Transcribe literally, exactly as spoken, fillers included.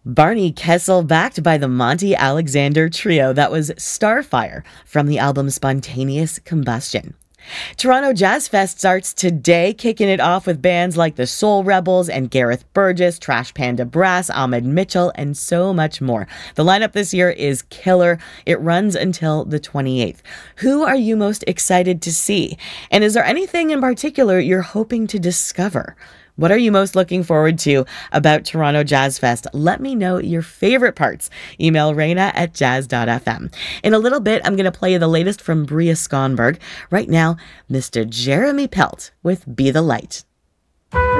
Barney Kessel backed by the Monty Alexander Trio. That was Starfire from the album Spontaneous Combustion. Toronto Jazz Fest starts today, kicking it off with bands like the Soul Rebels and Gareth Burgess, Trash Panda Brass, Ahmed Mitchell, and so much more. The lineup this year is killer. It runs until the twenty-eighth. Who are you most excited to see? And is there anything in particular you're hoping to discover? What are you most looking forward to about Toronto Jazz Fest? Let me know your favorite parts. Email Raina at jazz dot f m. In a little bit, I'm going to play you the latest from Bria Skonberg. Right now, Mister Jeremy Pelt with Be the Light.